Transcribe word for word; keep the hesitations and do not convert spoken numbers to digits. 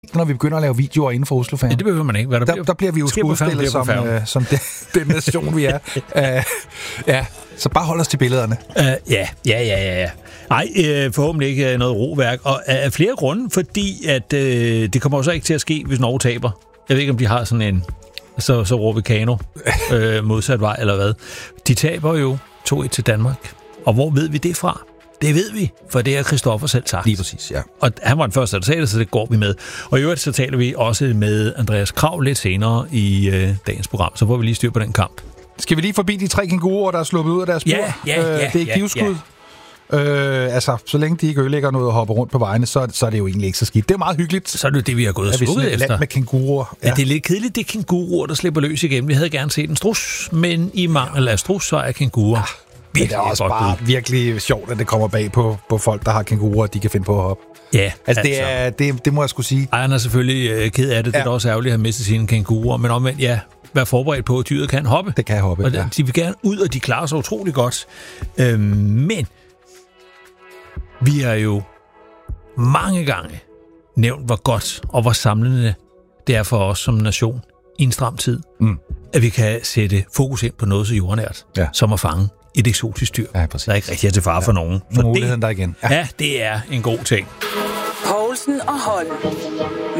når vi begynder at lave videoer inden for Oslo Fan. Ja, det behøver man ikke. Hvad der, der, bliver, der bliver vi jo skuespillet som, øh, som den, den nation, vi er. uh, ja, så bare hold os til billederne. Uh, ja, ja, ja, ja, ja. Nej, øh, forhåbentlig ikke noget roværk. Og af flere grunde, fordi at, øh, det kommer jo så ikke til at ske, hvis Norge taber. Jeg ved ikke, om de har sådan en så, så råber Kano øh, modsat vej, eller hvad. De taber jo to et til Danmark. Og hvor ved vi det fra? Det ved vi, for det er Christoffer selv sagt. Lige præcis, ja. Og han var den første, der sagde det, så det går vi med. Og i øvrigt så taler vi også med Andreas Krav lidt senere i øh, dagens program, så får vi lige styr på den kamp. Skal vi lige forbi de tre kænguruer, der er sluppet ud af deres bur? Ja, ja, ja. Øh, det er ja, givskud. Ja. Øh, altså, så længe de ikke ødelægger noget og hopper rundt på vejene, så, så er det jo egentlig ikke så skidt. Det er meget hyggeligt. Så er det det, vi har gået og slået efter. Land med kænguruer. Ja. Ja, det er lidt kedeligt, det er kænguruer, der slipper løs igen. Vi havde gerne set en strus, men i mangel af strus, så er kænguruer. Ja. Men det er også bare ud. virkelig sjovt, at det kommer bag på, på folk, der har kænguruer, at de kan finde på at hoppe. Ja, altså, altså. Det, er, det, det må jeg skulle sige. Ej, han er selvfølgelig øh, ked af det. Ja. Det er da også ærgerligt at have mistet sine kænguruer. Men omvendt, ja, vær forberedt på, at dyret kan hoppe. Det kan hoppe, og ja. De vil gerne ud, og de klarer sig utrolig godt. Øh, men vi har jo mange gange nævnt, hvor godt og hvor samlende det er for os som nation i en stram tid, mm. at vi kan sætte fokus ind på noget så jordnært, ja. som at fange et eksotisk dyr, ja, der ikke rigtig er til fare ja. for nogen. For muligheden det, der igen. Ja. ja, det er en god ting. Poulsen og Holm.